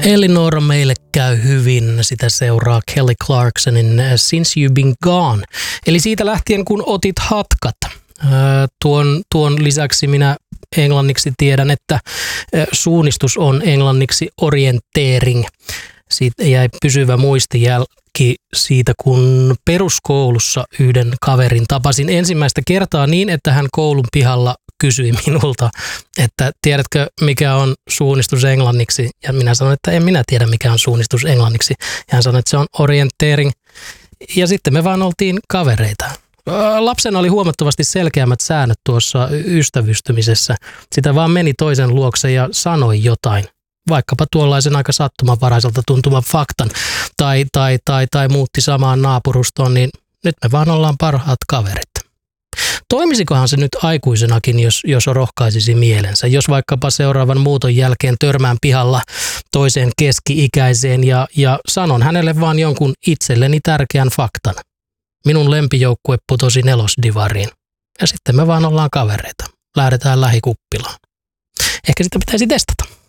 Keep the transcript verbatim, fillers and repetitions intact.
Elinora meille käy hyvin, sitä seuraa Kelly Clarksonin Since You've Been Gone. Eli siitä lähtien kun otit hatkat. Tuon, tuon lisäksi minä englanniksi tiedän, että suunnistus on englanniksi orienteering. Siitä jäi pysyvä muistijälki siitä, kun peruskoulussa yhden kaverin tapasin ensimmäistä kertaa niin, että hän koulun pihalla kysyi minulta, että tiedätkö mikä on suunnistus englanniksi? Ja minä sanoin, että en minä tiedä mikä on suunnistus englanniksi. Ja hän sanoi, että se on orienteering. Ja sitten me vaan oltiin kavereita. Lapsena oli huomattavasti selkeämmät säännöt tuossa ystävystymisessä. Sitä vaan meni toisen luokse ja sanoi jotain. Vaikkapa tuollaisen aika sattumanvaraiselta tuntuman faktan. Tai, tai, tai, tai muutti samaan naapurustoon, niin nyt me vaan ollaan parhaat kaverit. Toimisikohan se nyt aikuisenakin, jos, jos rohkaisisi mielensä? Jos vaikkapa seuraavan muuton jälkeen törmään pihalla toiseen keski-ikäiseen ja, ja sanon hänelle vaan jonkun itselleni tärkeän faktan. Minun lempijoukkue putosi nelosdivariin. Ja sitten me vaan ollaan kavereita. Lähdetään lähikuppilaan. Ehkä sitä pitäisi testata.